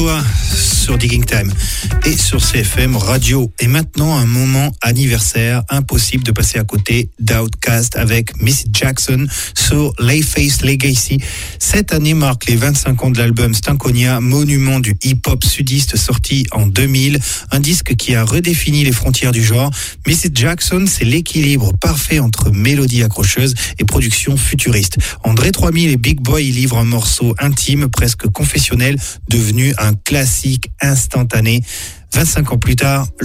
Noah sur Digging Time et sur CFM Radio. Et maintenant, un moment anniversaire, impossible de passer à côté d'Outkast avec Miss Jackson sur Layface Legacy. Cette année marque les 25 ans de l'album Stankonia, monument du hip-hop sudiste sorti en 2000, un disque qui a redéfini les frontières du genre. Miss Jackson, c'est l'équilibre parfait entre mélodie accrocheuse et production futuriste. André 3000 et Big Boy y livrent un morceau intime, presque confessionnel, devenu un classique instantané. 25 ans plus tard,